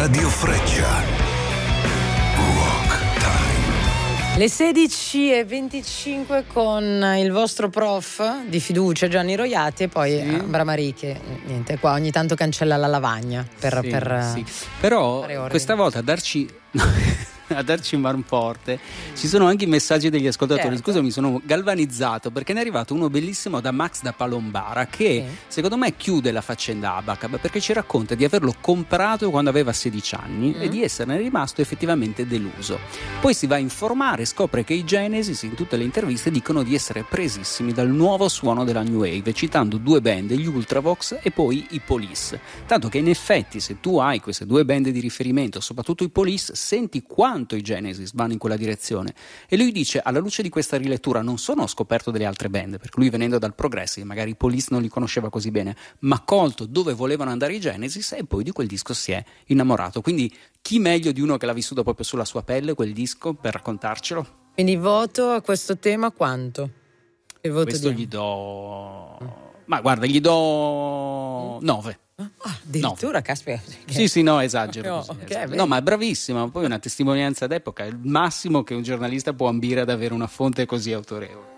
Radio Freccia. Rock Time. Le 16:25 con il vostro prof di fiducia Gianni Roiati e poi Bramari che niente, qua ogni tanto cancella la lavagna per Però fare questa volta a darci manforte ci sono anche i messaggi degli ascoltatori. Certo. Scusa, mi sono galvanizzato perché ne è arrivato uno bellissimo da Max da Palombara che secondo me chiude la faccenda Abacab, perché ci racconta di averlo comprato quando aveva 16 anni e di esserne rimasto effettivamente deluso. Poi si va a informare e scopre che i Genesis in tutte le interviste dicono di essere presissimi dal nuovo suono della New Wave, citando due band, gli Ultravox e poi i Police, tanto che in effetti se tu hai queste due band di riferimento, soprattutto i Police, senti quanto i Genesis vanno in quella direzione. E lui dice: alla luce di questa rilettura non solo ho scoperto delle altre band, perché lui venendo dal progressive magari i Police non li conosceva così bene, ma colto dove volevano andare i Genesis e poi di quel disco si è innamorato. Quindi chi meglio di uno che l'ha vissuto proprio sulla sua pelle quel disco per raccontarcelo? Quindi voto a questo tema quanto? Che voto Questo diamo? gli do, ma guarda, gli do 9. Addirittura, caspita. Sì, no, esagero. No, Così, ok, esagero. bene. No, ma è bravissimo. Poi una testimonianza d'epoca è il massimo che un giornalista può ambire ad avere una fonte così autorevole.